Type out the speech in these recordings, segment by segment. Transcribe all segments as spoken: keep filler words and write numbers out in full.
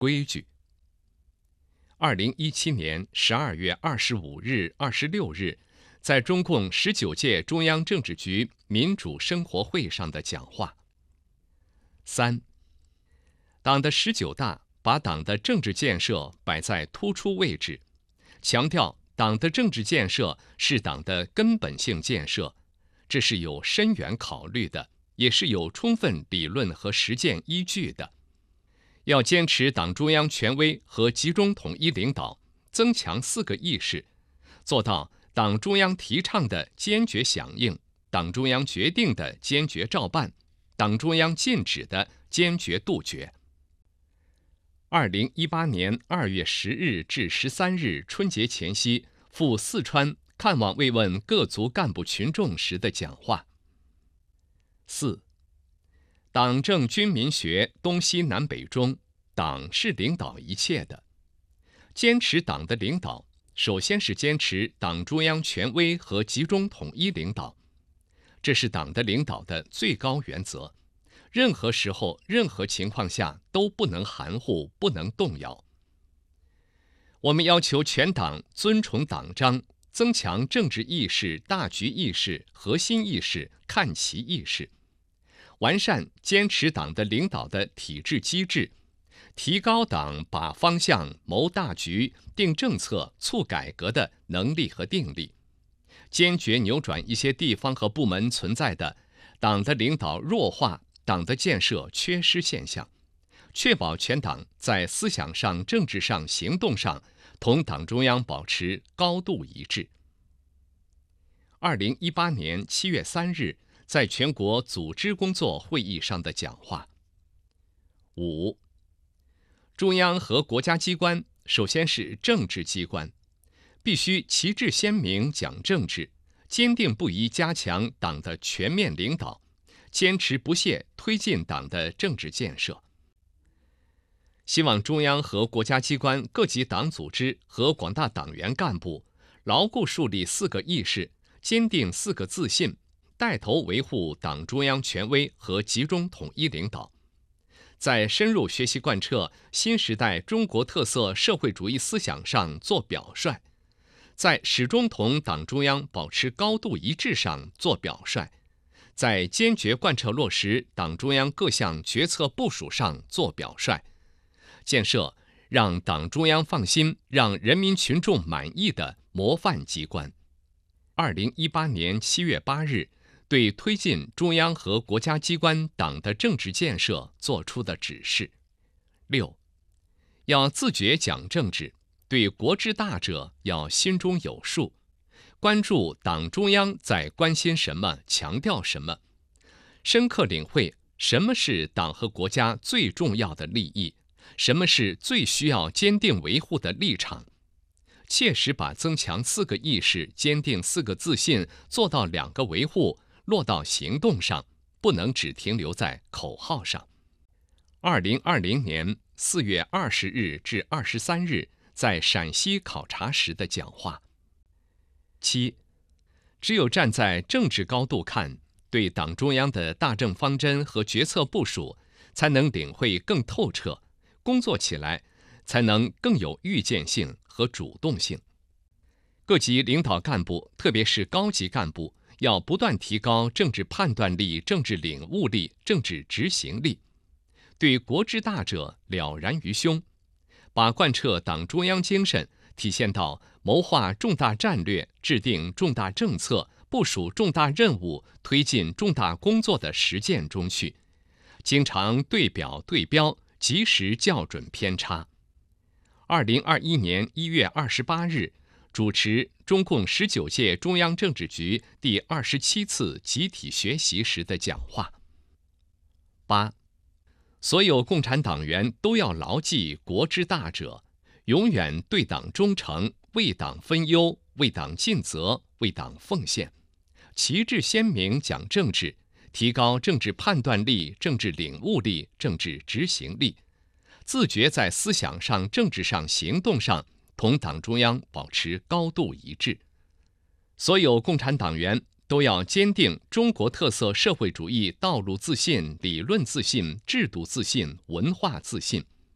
规矩。二零一七年十二月二十五日、二十六日，在中共十九届中央政治局民主生活会上的讲话。三、党的十九大把党的政治建设摆在突出位置，强调党的政治建设是党的根本性建设，这是有深远考虑的，也是有充分理论和实践依据的。要坚持党中央权威和集中统一领导，增强四个意识，做到党中央提倡的坚决响应，党中央决定的坚决照办，党中央禁止的坚决杜绝。二零一八年二月十日至十三日春节前夕赴四川看望慰问各族干部群众时的讲话。四、党政军民学东西南北中，党是领导一切的。坚持党的领导，首先是坚持党中央权威和集中统一领导，这是党的领导的最高原则，任何时候、任何情况下都不能含糊，不能动摇。我们要求全党尊崇党章，增强政治意识、大局意识、核心意识、看齐意识，完善坚持党的领导的体制机制，提高党把方向、谋大局、定政策、促改革的能力和定力，坚决扭转一些地方和部门存在的党的领导弱化、党的建设缺失现象，确保全党在思想上、政治上、行动上同党中央保持高度一致。二零一八年七月三日，在全国组织工作会议上的讲话。五、中央和国家机关首先是政治机关，必须旗帜鲜明讲政治，坚定不移加强党的全面领导，坚持不懈推进党的政治建设。希望中央和国家机关各级党组织和广大党员干部牢固树立四个意识，坚定四个自信，带头维护党中央权威和集中统一领导，在深入学习贯彻新时代中国特色社会主义思想上做表率，在始终同党中央保持高度一致上做表率，在坚决贯彻落实党中央各项决策部署上做表率，建设让党中央放心、让人民群众满意的模范机关。二零一八年七月八日，对推进中央和国家机关党的政治建设作出的指示。六、要自觉讲政治，对国之大者要心中有数，关注党中央在关心什么、强调什么，深刻领会什么是党和国家最重要的利益，什么是最需要坚定维护的立场，切实把增强四个意识、坚定四个自信做到两个维护落到行动上，不能只停留在口号上。二零二零年四月二十日至二十三日在陕西考察时的讲话。七、只有站在政治高度看，对党中央的大政方针和决策部署，才能领会更透彻，工作起来才能更有预见性和主动性。各级领导干部，特别是高级干部，要不断提高政治判断力、政治领悟力、政治执行力，对国之大者了然于胸，把贯彻党中央精神体现到谋划重大战略、制定重大政策、部署重大任务、推进重大工作的实践中去，经常对表对标，及时校准偏差。二零二一年一月二十八日，主持中共十九届中央政治局第二十七次集体学习时的讲话。八、所有共产党员都要牢记国之大者，永远对党忠诚，为党分忧，为党尽责，为党奉献，旗帜鲜明讲政治，提高政治判断力、政治领悟力、政治执行力，自觉在思想上、政治上、行动上同党中央保持高度一致。所有共产党员都要坚定中国特色社会主义道路自信、理论自信、制度自信、文化自信，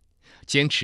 坚持